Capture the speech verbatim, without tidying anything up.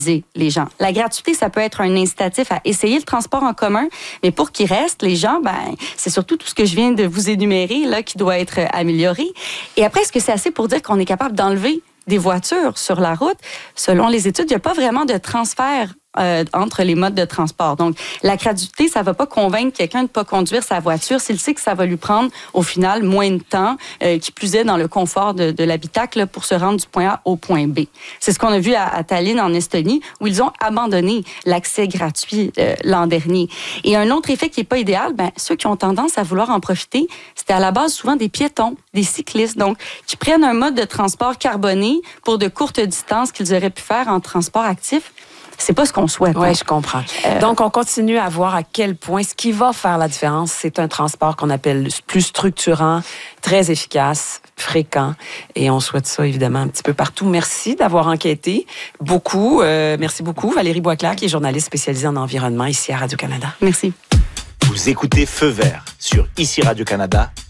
les gens. La gratuité, ça peut être un incitatif à essayer le transport en commun, mais pour qu'il reste, les gens, ben, c'est surtout tout ce que je viens de vous énumérer là qui doit être amélioré. Et après, est-ce que c'est assez pour dire qu'on est capable d'enlever des voitures sur la route? Selon les études, il n'y a pas vraiment de transfert Euh, entre les modes de transport. Donc, la gratuité, ça va pas convaincre quelqu'un de ne pas conduire sa voiture s'il sait que ça va lui prendre, au final, moins de temps, euh, qui plus est dans le confort de, de l'habitacle pour se rendre du point A au point B. C'est ce qu'on a vu à, à Tallinn, en Estonie, où ils ont abandonné l'accès gratuit euh, l'an dernier. Et un autre effet qui est pas idéal, ben, ceux qui ont tendance à vouloir en profiter, c'était à la base souvent des piétons, des cyclistes, donc, qui prennent un mode de transport carboné pour de courtes distances qu'ils auraient pu faire en transport actif. C'est pas ce qu'on souhaite. Oui, je comprends. Euh, Donc, on continue à voir à quel point ce qui va faire la différence, c'est un transport qu'on appelle plus structurant, très efficace, fréquent. Et on souhaite ça, évidemment, un petit peu partout. Merci d'avoir enquêté beaucoup. Euh, merci beaucoup, Valérie Boisclair, qui est journaliste spécialisée en environnement ici à Radio-Canada. Merci. Vous écoutez Feu vert sur ici Radio-Canada.